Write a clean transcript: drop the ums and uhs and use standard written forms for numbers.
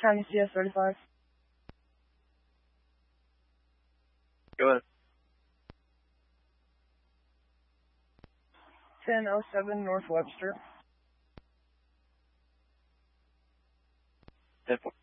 County CS 35. Go ahead. 1007 North Webster. 10-4.